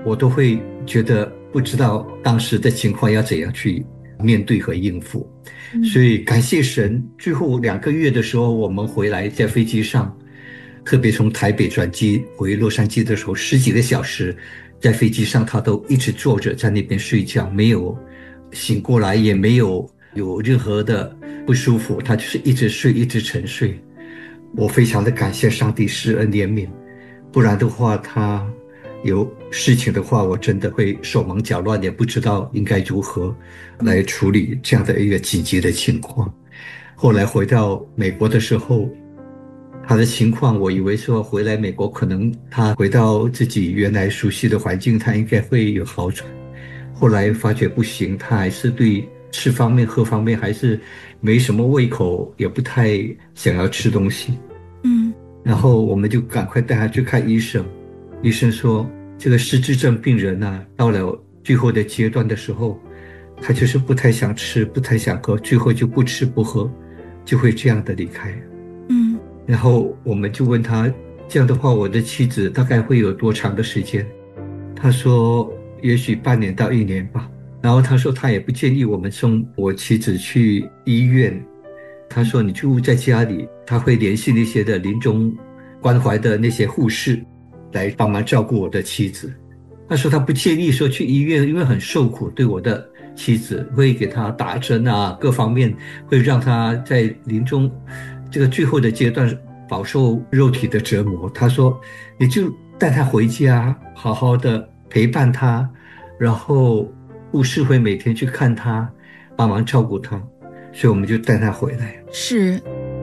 我都会觉得不知道当时的情况要怎样去面对和应付。所以感谢神，最后2个月的时候，我们回来在飞机上，特别从台北转机回洛杉矶的时候，10几个小时，在飞机上他都一直坐着在那边睡觉，没有醒过来，也没有任何的不舒服，他就是一直睡，一直沉睡。我非常的感谢上帝施恩怜悯，不然的话，他有事情的话，我真的会手忙脚乱，也不知道应该如何来处理这样的一个紧急的情况。后来回到美国的时候，他的情况，我以为说回来美国可能他回到自己原来熟悉的环境，他应该会有好转。后来发觉不行，他还是对吃方面、喝方面还是没什么胃口，也不太想要吃东西。然后我们就赶快带他去看医生。医生说，这个失智症病人啊，到了最后的阶段的时候，他就是不太想吃，不太想喝，最后就不吃不喝，就会这样的离开。然后我们就问他，这样的话，我的妻子大概会有多长的时间？他说，也许半年到1年吧。然后他说，他也不建议我们送我妻子去医院。他说，你就在家里，他会联系那些的临终关怀的那些护士来帮忙照顾我的妻子。他说他不建议说去医院，因为很受苦，对我的妻子会给他打针啊，各方面会让他在临终这个最后的阶段饱受肉体的折磨。他说你就带他回家，好好的陪伴他，然后护士会每天去看他，帮忙照顾他，所以我们就带他回来。 是。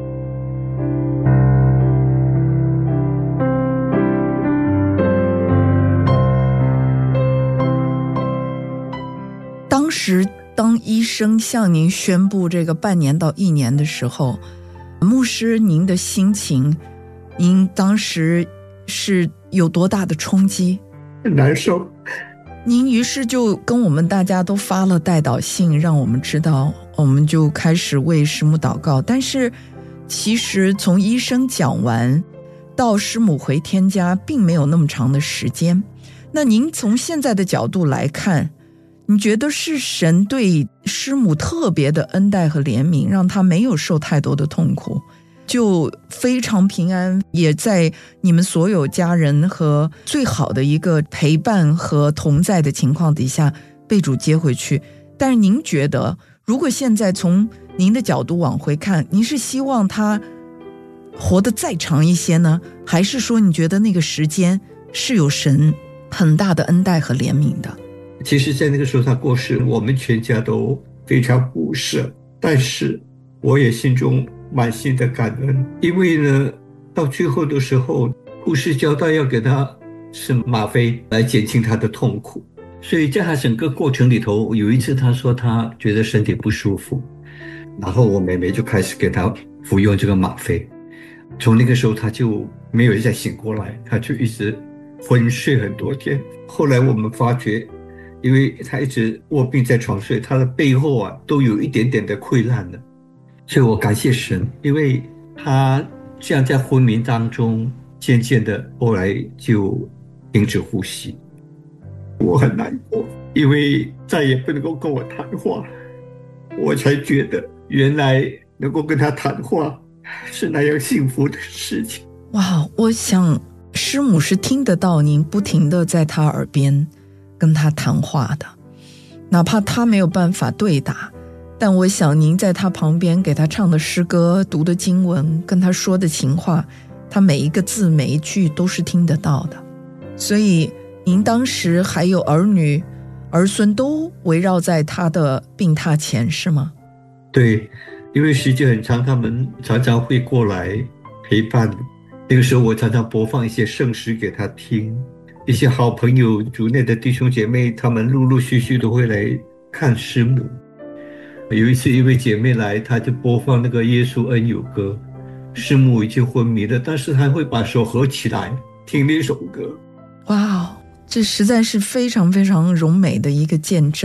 当时当医生向您宣布这个半年到1年的时候，牧师您的心情，您当时是有多大的冲击？ 很难受。 您于是就跟我们大家都发了代祷信，让我们知道，我们就开始为师母祷告。但是其实从医生讲完到师母回天家并没有那么长的时间。那您从现在的角度来看，你觉得是神对师母特别的恩待和怜悯，让她没有受太多的痛苦，就非常平安，也在你们所有家人和最好的一个陪伴和同在的情况底下被主接回去。但是您觉得，如果现在从您的角度往回看，您是希望他活得再长一些呢，还是说你觉得那个时间是有神很大的恩待和怜悯的？ 其实在那个时候他过世，我们全家都非常不舍，但是我也心中满心的感恩。因为呢，到最后的时候，护士交代要给他吃吗啡来减轻他的痛苦，所以在他整个过程里头，有一次他说他觉得身体不舒服，然后我妹妹就开始给他服用这个吗啡。从那个时候他就没有再醒过来，他就一直昏睡很多天。后来我们发觉，因为他一直卧病在床睡，他的背后啊都有一点点的溃烂了。所以我感谢神，因为他这样在昏迷当中，渐渐的后来就停止呼吸。我很难过，因为再也不能够跟我谈话，我才觉得原来能够跟他谈话是那样幸福的事情。 哇，我想师母是听得到您不停地在他耳边跟他谈话的，哪怕他没有办法对答，但我想您在他旁边给他唱的诗歌、读的经文、跟他说的情话，他每一个字每一句都是听得到的。所以您当时还有儿女儿孙都围绕在他的病榻前是吗？ 对，因为时间很长，他们常常会过来陪伴。那个时候我常常播放一些圣诗给他听，一些好朋友族内的弟兄姐妹，他们陆陆续续都会来看师母。有一次一位姐妹来，她就播放那个耶稣恩友歌，师母已经昏迷了，但是她会把手合起来听那首歌。 哇，这实在是非常非常荣美的一个见证。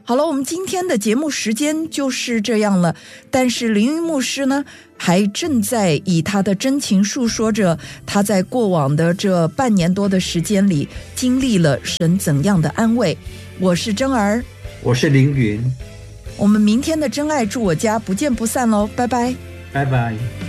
好了，我们今天的节目时间就是这样了。但是凌云牧师呢，还正在以他的真情述说着他在过往的这半年多的时间里经历了神怎样的安慰。我是珍儿， 我是凌云， 我们明天的真爱住我家不见不散喽，拜拜， 拜拜。